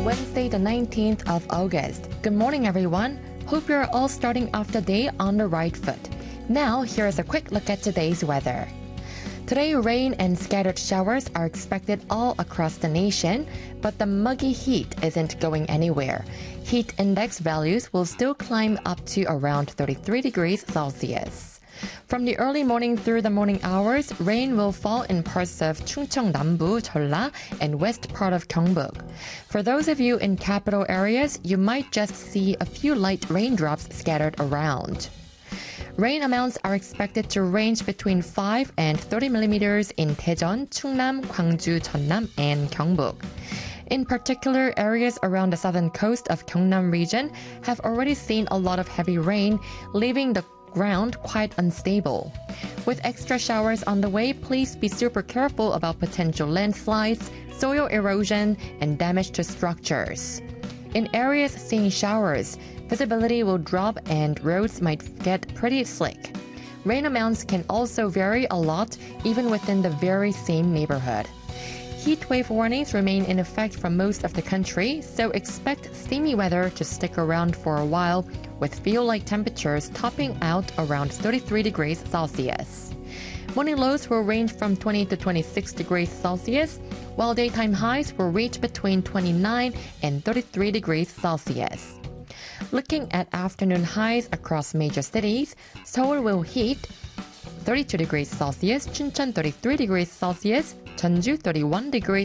Wednesday, the 19th of August. Good morning, everyone. Hope you're all starting off the day on the right foot. Now, here's a quick look at today's weather. Today, rain and scattered showers are expected all across the nation, but the muggy heat isn't going anywhere. Heat index values will still climb up to around 33 degrees Celsius. From the early morning through the morning hours, rain will fall in parts of Chungcheong Nambu, Jeolla, and west part of Gyeongbuk. For those of you in capital areas, you might just see a few light raindrops scattered around. Rain amounts are expected to range between 5 and 30 millimeters in Daejeon, Chungnam, Gwangju, Jeonnam, and Gyeongbuk. In particular, areas around the southern coast of Gyeongnam region have already seen a lot of heavy rain, leaving the ground quite unstable. With extra showers on the way, please be super careful about potential landslides, soil erosion, and damage to structures. In areas seeing showers, visibility will drop and roads might get pretty slick. Rain amounts can also vary a lot, even within the very same neighborhood. Heat wave warnings remain in effect for most of the country, so expect steamy weather to stick around for a while, with feel-like temperatures topping out around 33 degrees Celsius. Morning lows will range from 20 to 26 degrees Celsius, while daytime highs will reach between 29 and 33 degrees Celsius. Looking at afternoon highs across major cities, Seoul will heat 32 degrees Celsius, Chuncheon 33 degrees Celsius, Jeonju 31 degrees